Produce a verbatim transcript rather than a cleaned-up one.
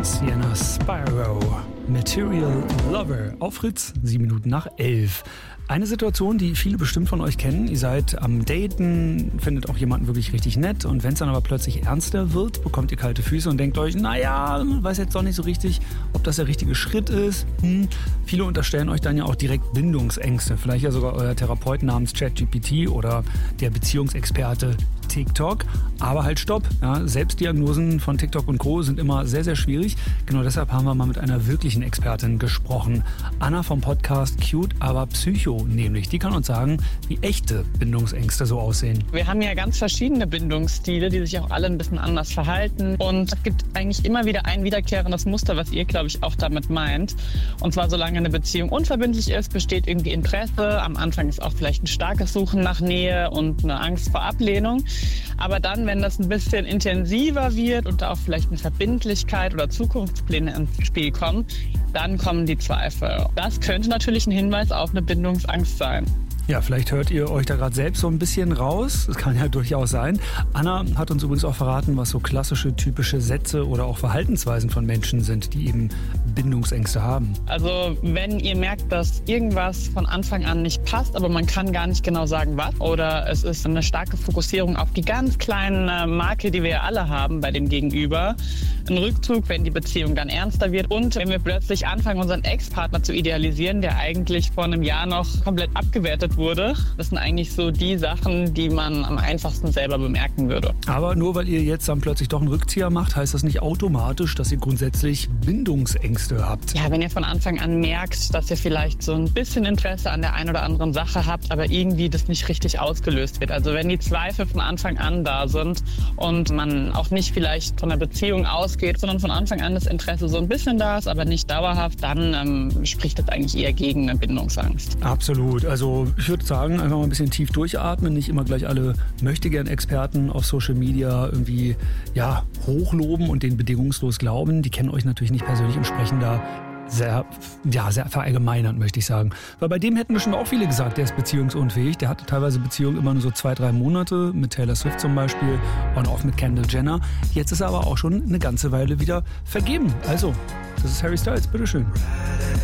Sienna Spyro, Material Lover, auf Fritz, sieben Minuten nach elf. Eine Situation, die viele bestimmt von euch kennen. Ihr seid am Daten, findet auch jemanden wirklich richtig nett und wenn es dann aber plötzlich ernster wird, bekommt ihr kalte Füße und denkt euch, naja, weiß jetzt doch nicht so richtig, ob das der richtige Schritt ist. Hm. Viele unterstellen euch dann ja auch direkt Bindungsängste. Vielleicht ja sogar euer Therapeut namens ChatGPT oder der Beziehungsexperte TikTok. Aber halt stopp. Ja, Selbstdiagnosen von TikTok und Co. sind immer sehr, sehr schwierig. Genau deshalb haben wir mal mit einer wirklichen Expertin gesprochen. Anna vom Podcast Cute, aber Psycho nämlich. Die kann uns sagen, wie echte Bindungsängste so aussehen. Wir haben ja ganz verschiedene Bindungsstile, die sich auch alle ein bisschen anders verhalten. Und es gibt eigentlich immer wieder ein wiederkehrendes Muster, was ihr, glaube ich, auch damit meint. Und zwar, solange eine Beziehung unverbindlich ist, besteht irgendwie Interesse. Am Anfang ist auch vielleicht ein starkes Suchen nach Nähe und eine Angst vor Ablehnung. Aber dann, wenn das ein bisschen intensiver wird und da auch vielleicht eine Verbindlichkeit oder Zukunftspläne ins Spiel kommen, dann kommen die Zweifel. Das könnte natürlich ein Hinweis auf eine Bindungsangst sein. Ja, vielleicht hört ihr euch da gerade selbst so ein bisschen raus. Das kann ja durchaus sein. Anna hat uns übrigens auch verraten, was so klassische, typische Sätze oder auch Verhaltensweisen von Menschen sind, die eben Bindungsängste haben. Also wenn ihr merkt, dass irgendwas von Anfang an nicht passt, aber man kann gar nicht genau sagen, was, oder es ist eine starke Fokussierung auf die ganz kleine Marke, die wir ja alle haben bei dem Gegenüber, ein Rückzug, wenn die Beziehung dann ernster wird und wenn wir plötzlich anfangen, unseren Ex-Partner zu idealisieren, der eigentlich vor einem Jahr noch komplett abgewertet wurde. Das sind eigentlich so die Sachen, die man am einfachsten selber bemerken würde. Aber nur weil ihr jetzt dann plötzlich doch einen Rückzieher macht, heißt das nicht automatisch, dass ihr grundsätzlich Bindungsängste habt. Ja, wenn ihr von Anfang an merkt, dass ihr vielleicht so ein bisschen Interesse an der einen oder anderen Sache habt, aber irgendwie das nicht richtig ausgelöst wird. Also wenn die Zweifel von Anfang an da sind und man auch nicht vielleicht von der Beziehung ausgeht, sondern von Anfang an das Interesse so ein bisschen da ist, aber nicht dauerhaft, dann ähm, spricht das eigentlich eher gegen eine Bindungsangst. Absolut. Also ich würde sagen, einfach mal ein bisschen tief durchatmen, nicht immer gleich alle Möchtegern-Experten auf Social Media irgendwie ja, hochloben und denen bedingungslos glauben. Die kennen euch natürlich nicht persönlich und sprechen da sehr, ja, sehr verallgemeinert, möchte ich sagen. Weil bei dem hätten bestimmt auch viele gesagt, der ist beziehungsunfähig. Der hatte teilweise Beziehungen immer nur so zwei, drei Monate, mit Taylor Swift zum Beispiel und auch mit Kendall Jenner. Jetzt ist er aber auch schon eine ganze Weile wieder vergeben. Also, das ist Harry Styles, bitteschön.